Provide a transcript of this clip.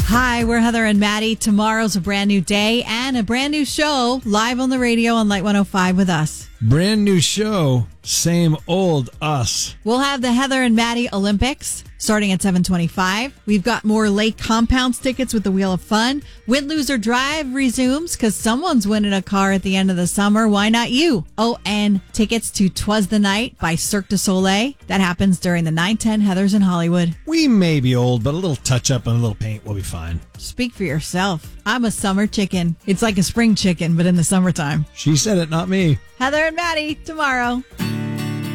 Hi, we're Heather and Maddie. Tomorrow's a brand new day and a brand new show live on the radio on Light 105 with us. Brand new show, same old us. We'll have the Heather and Maddie Olympics starting at 7:25. We've got more Lake Compounds tickets with the Wheel of Fun. Win, Lose, or Drive resumes because someone's winning a car at the end of the summer. Why not you? Oh, and tickets to 'Twas the Night by Cirque du Soleil. That happens during the 9:10 Heathers in Hollywood. We may be old, but a little touch-up and a little paint will be fine. Speak for yourself. I'm a summer chicken. It's like a spring chicken, but in the summertime. She said it, not me. Heather and Maddie, tomorrow.